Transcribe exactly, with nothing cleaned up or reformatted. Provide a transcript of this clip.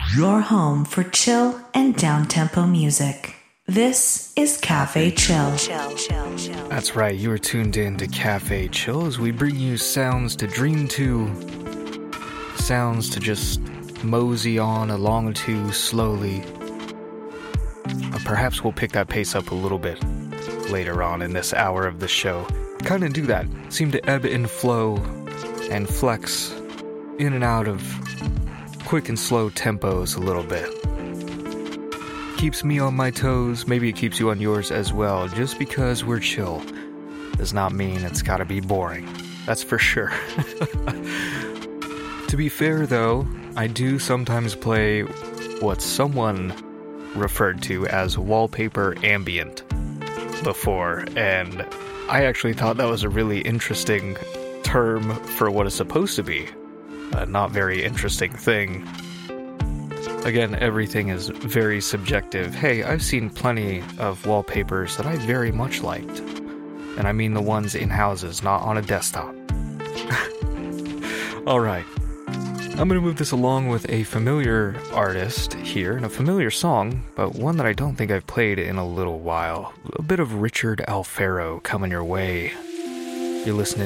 your home for chill and down-tempo music. This is Cafe Chill. That's right, you are tuned in to Cafe Chill as we bring you sounds to dream to, sounds to just mosey on along to slowly. Uh, perhaps we'll pick that pace up a little bit later on in this hour of the show. Kind of do that, seem to ebb and flow and flex in and out of quick and slow tempos a little bit. Keeps me on my toes, maybe it keeps you on yours as well. Just because we're chill does not mean it's gotta be boring. That's for sure. To be fair though, I do sometimes play what someone referred to as wallpaper ambient before, and I actually thought that was a really interesting term for what is supposed to be a not very interesting thing. Again, everything is very subjective. Hey, I've seen plenty of wallpapers that I very much liked. And I mean the ones in houses, not on a desktop. Alright. I'm going to move this along with a familiar artist here, and a familiar song, but one that I don't think I've played in a little while. A bit of Richard Alfaro coming your way. You're listening